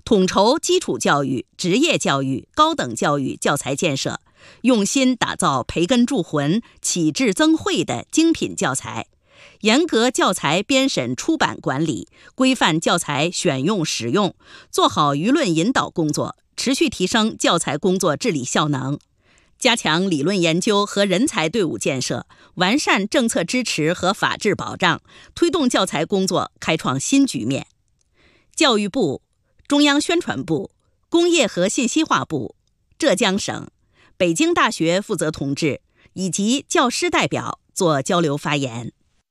统筹基础教育、职业教育、高等教育教材建设，用心打造培根铸魂、启智增慧的精品教材，严格教材编审出版管理，规范教材选用使用，做好舆论引导工作，持续提升教材工作治理效能，加强理论研究和人才队伍建设，完善政策支持和法治保障，推动教材工作开创新局面。教育部、中央宣传部、工业和信息化部、浙江省、北京大学负责同志以及教师代表做交流发言。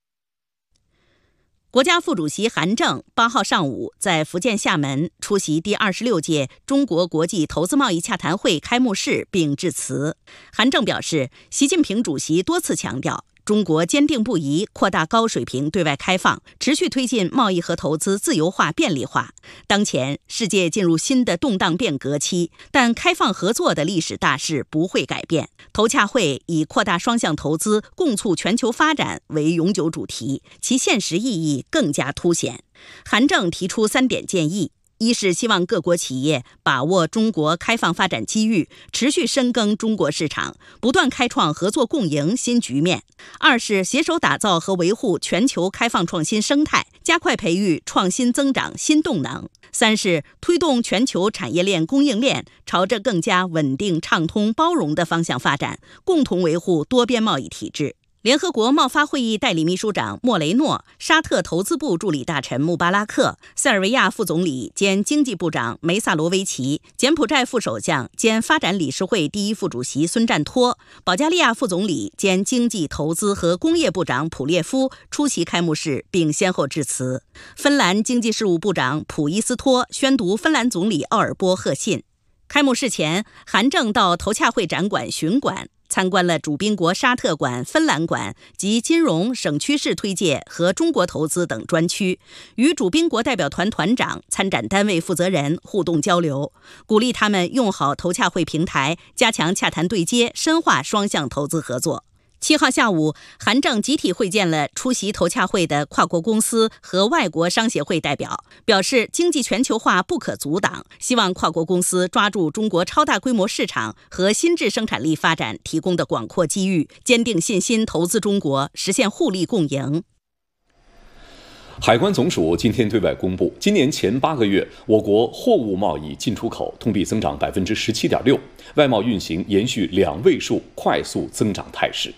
国家副主席韩正8号上午在福建厦门出席第26届中国国际投资贸易洽谈会开幕式并致辞。韩正表示，习近平主席多次强调，中国坚定不移扩大高水平对外开放，持续推进贸易和投资自由化便利化。当前世界进入新的动荡变革期，但开放合作的历史大势不会改变。投洽会以扩大双向投资、共促全球发展为永久主题，其现实意义更加凸显。韩正提出3点建议：一是希望各国企业把握中国开放发展机遇，持续深耕中国市场，不断开创合作共赢新局面；二是携手打造和维护全球开放创新生态，加快培育创新增长新动能；三是推动全球产业链供应链朝着更加稳定、畅通、包容的方向发展，共同维护多边贸易体制。联合国贸发会议代理秘书长莫雷诺、沙特投资部助理大臣穆巴拉克、塞尔维亚副总理兼经济部长梅萨罗维奇、柬埔寨副首相兼发展理事会第1副主席孙占托、保加利亚副总理兼经济投资和工业部长普列夫出席开幕式并先后致辞。芬兰经济事务部长普伊斯托宣读芬兰总理奥尔波贺信。开幕式前，韩正到投洽会展馆巡馆，参观了主宾国沙特馆、芬兰馆及金融、省区市推介和中国投资等专区，与主宾国代表团团长、参展单位负责人互动交流，鼓励他们用好投洽会平台，加强洽谈对接，深化双向投资合作。7号下午，韩正集体会见了出席投洽会的跨国公司和外国商协会代表，表示经济全球化不可阻挡，希望跨国公司抓住中国超大规模市场和新质生产力发展提供的广阔机遇，坚定信心投资中国，实现互利共赢。 海关总署今天对外公布，今年前8个月，我国货物贸易进出口同比增长17.6%，外贸运行延续2位数快速增长态势。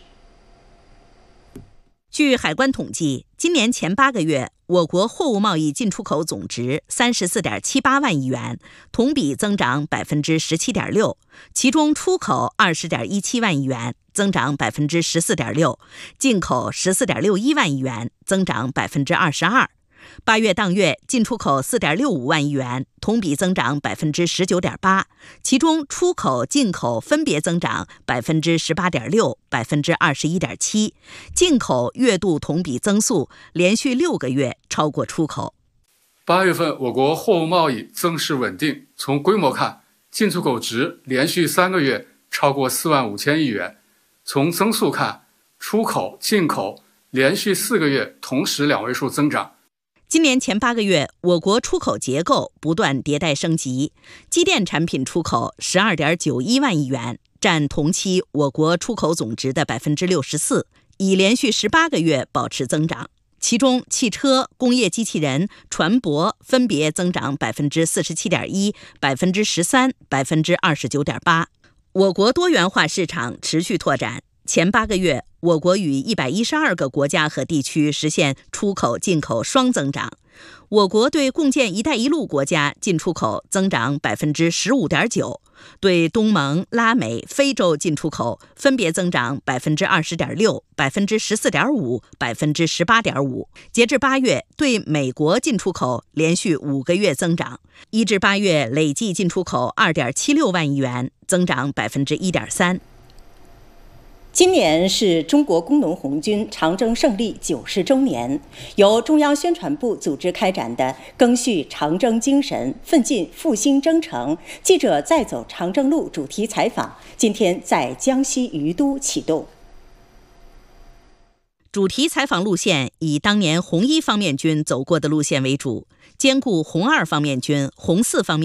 据海关统计，今年前8个月，我国货物贸易进出口总值34.78万亿元，同比增长17.6%，其中出口20.17万亿元，增长14.6%，进口14.61万亿元，增长22%。8月当月进出口4.65万亿元，同比增长19.8%，其中出口、进口分别增长18.6%、21.7%，进口月度同比增速连续6个月超过出口。 8月份我国货物贸易增势稳定，从规模看，进出口值连续3个月超过4万5千亿元；从增速看，出口、进口连续4个月同时2位数增长。 今年前8个月，我国出口结构不断迭代升级，机电产品出口12.91万亿元，占同期我国出口总值的64%，已连续18个月保持增长。其中，汽车、工业机器人、船舶分别增长47.1%、13%、29.8%。我国多元化市场持续拓展。前8个月，我国与112个国家和地区实现出口、进口双增长。我国对共建“一带一路”国家进出口增长15.9%，对东盟、拉美、非洲进出口分别增长20.6%、14.5%、18.5%。截至8月，对美国进出口连续5个月增长，1至8月累计进出口2.76万亿元，增长1.3%。 今年是中国工农红军长征胜利90周年，由中央宣传部组织开展的“赓续长征精神，奋进复兴征程”记者再走长征路主题采访，今天在江西于都启动。 主题采访路线以当年红1方面军走过的路线为主，兼顾红2方面军、红4方面